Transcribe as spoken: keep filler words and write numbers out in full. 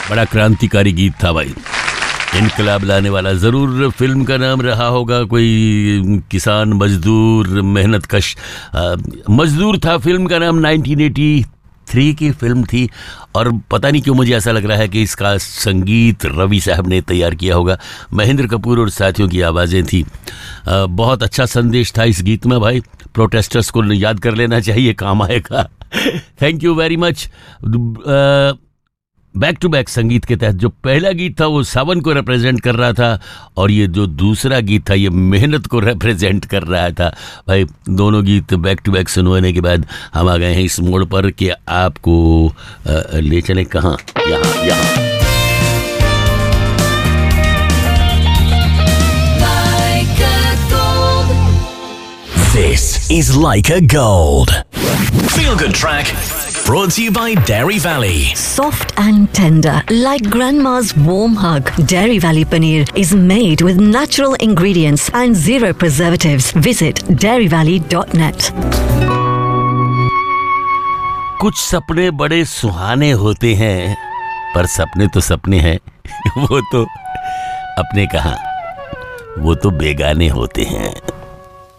बड़ा क्रांतिकारी गीत था भाई, इनकलाब लाने वाला। ज़रूर फिल्म का नाम रहा होगा कोई किसान मजदूर मेहनत कश मजदूर था। फिल्म का नाम नाइनटीन एटी थ्री की फिल्म थी और पता नहीं क्यों मुझे ऐसा लग रहा है कि इसका संगीत रवि साहब ने तैयार किया होगा। महेंद्र कपूर और साथियों की आवाज़ें थी। आ, बहुत अच्छा संदेश था इस गीत में भाई। प्रोटेस्टर्स को याद कर लेना चाहिए, काम आएगा। Thank you very much. Back to back संगीत के तहत जो पहला गीत था वो सावन को रिप्रेजेंट कर रहा था और ये जो दूसरा गीत था ये मेहनत को रिप्रेजेंट कर रहा था भाई। दोनों गीत बैक टू बैक सुनवाने के बाद हम आ गए हैं इस मोड़ पर कि आपको आ, ले चले कहाँ, यहाँ यहाँ This is Leica Gold. Feel good track. Brought to you by Dairy Valley. Soft and tender, like grandma's warm hug. Dairy Valley paneer is made with natural ingredients and zero preservatives. Visit dairy valley dot net. कुछ सपने बड़े सुहाने होते हैं, पर सपने तो सपने हैं। वो तो अपने कहाँ, वो तो बेगाने होते हैं।